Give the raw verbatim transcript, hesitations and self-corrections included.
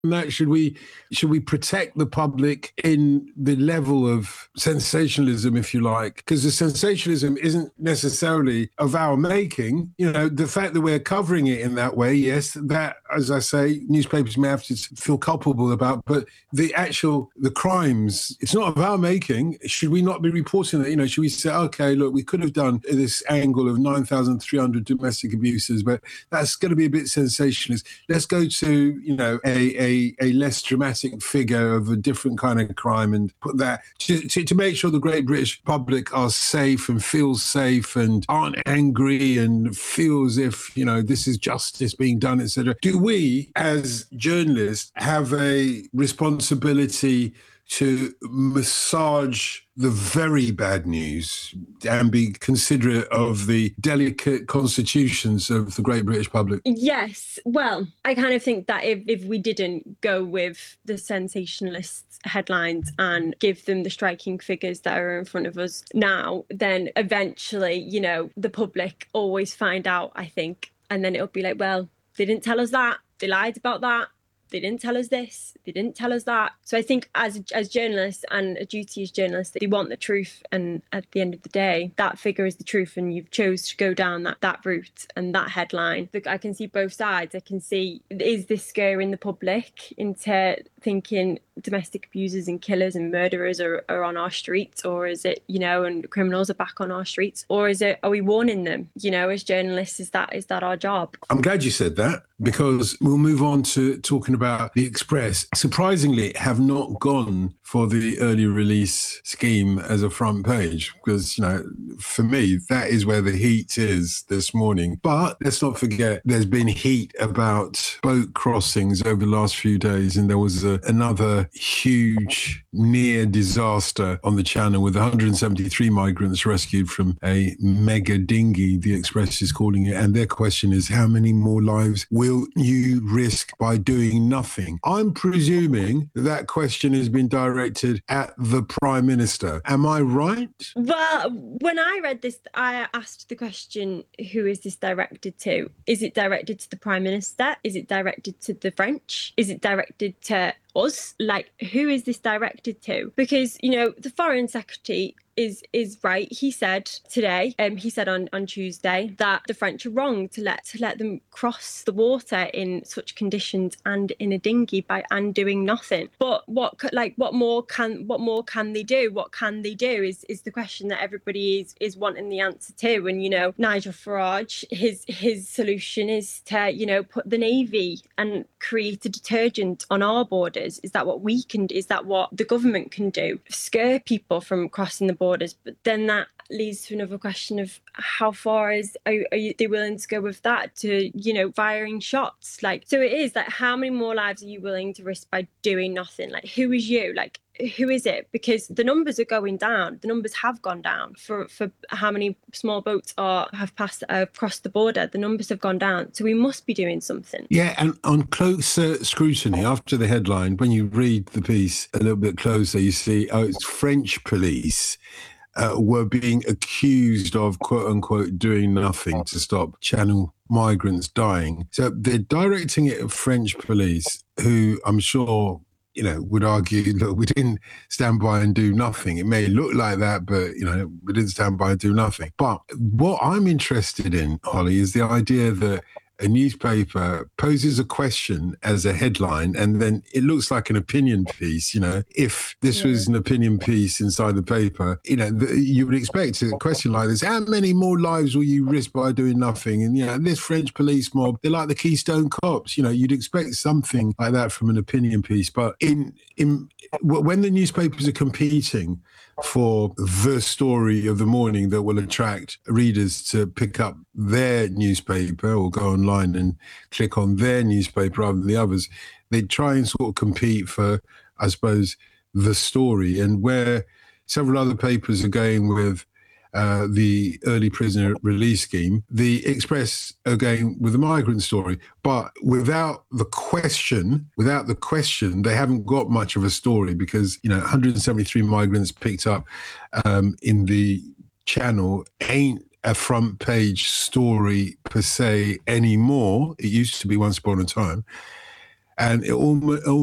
that? Should we should we protect the public in the level of sensationalism, if you like? Because the sensationalism isn't necessarily of our making. You know, the fact that we're covering it in that way, yes, that, as I say, newspapers may have to feel culpable about, but the actual, the crimes, it's not of our making. Should we not be reporting that? You know, should we say, okay, look, we could have done this angle of nine thousand three hundred domestic abuses, but that's going to be a bit sensationalist. Let's go to, you know, a, a a less dramatic figure of a different kind of crime and put that to, to, to make sure the great British public are safe and feel safe and aren't angry and feel as if, you know, this is justice being done, et cetera. Do we, as journalists, have a responsibility to massage the very bad news and be considerate of the delicate constitutions of the great British public? Yes. Well, I kind of think that if, if we didn't go with the sensationalist headlines and give them the striking figures that are in front of us now, then eventually, you know, the public always find out, I think, and then it'll be like, well, they didn't tell us that, they lied about that, they didn't tell us this, they didn't tell us that. So I think as as journalists and a duty as journalists, they want the truth. And at the end of the day, that figure is the truth. And you've chose to go down that, that route and that headline. Look, I can see both sides. I can see, is this scaring the public into thinking domestic abusers and killers and murderers are, are on our streets? Or is it, you know, and criminals are back on our streets? Or is it, are we warning them? You know, as journalists, is that is that our job? I'm glad you said that, because we'll move on to talking about the Express. Surprisingly, have not gone for the early release scheme as a front page, because, you know, for me, that is where the heat is this morning. But let's not forget, there's been heat about boat crossings over the last few days, and there was a, another huge near disaster on the Channel with one hundred seventy-three migrants rescued from a mega dinghy, the Express is calling it. And their question is, how many more lives will you risk by doing nothing? I'm presuming that question has been directed at the Prime Minister. Am I right? Well, when I read this, I asked the question, who is this directed to? Is it directed to the Prime Minister? Is it directed to the French? Is it directed to us? Like, who is this directed to? Because, you know, the Foreign Secretary is is right. He said today, um, he said on, on Tuesday that the French are wrong to let to let them cross the water in such conditions and in a dinghy by and doing nothing. But what like what more can what more can they do? What can they do is is the question that everybody is is wanting the answer to. And, you know, Nigel Farage, his his solution is to, you know, put the Navy and create a detergent on our borders. Is that what we can do? Is that what the government can do? Scare people from crossing the borders. But then that leads to another question of how far is are, are you, they willing to go with that, to, you know, firing shots? Like, so it is like, how many more lives are you willing to risk by doing nothing? Like, who is you? Like, who is it? Because the numbers are going down. The numbers have gone down for, for how many small boats are have passed uh, across the border. The numbers have gone down. So we must be doing something. Yeah, and on closer scrutiny, after the headline, when you read the piece a little bit closer, you see, oh, it's French police uh, were being accused of, quote unquote, doing nothing to stop Channel migrants dying. So they're directing it at French police, who I'm sure, you know, would argue, look, we didn't stand by and do nothing. It may look like that, but, you know, we didn't stand by and do nothing. But what I'm interested in, Holly, is the idea that a newspaper poses a question as a headline, and then it looks like an opinion piece. You know, if this yeah. was an opinion piece inside the paper, you know, the, you would expect a question like this: how many more lives will you risk by doing nothing? And, you know, this French police mob, they're like the Keystone Cops. You know, you'd expect something like that from an opinion piece. But in in when the newspapers are competing for the story of the morning that will attract readers to pick up their newspaper or go online and click on their newspaper rather than the others, they try and sort of compete for, I suppose, the story. And where several other papers are going with uh, the early prisoner release scheme, the Express are going with the migrant story. But without the question, without the question, they haven't got much of a story, because, you know, one hundred seventy-three migrants picked up um, in the Channel ain't a front page story per se anymore. It used to be once upon a time. and it almost